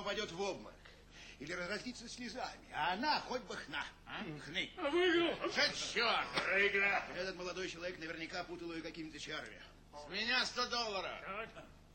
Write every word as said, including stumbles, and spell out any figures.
упадет в обморок. Или разразится слезами. А она хоть бы хна. А? Хны. А выиграл. Что черт? Проиграл. Этот молодой человек наверняка путал ее какими-то чарами. С меня сто долларов. Так.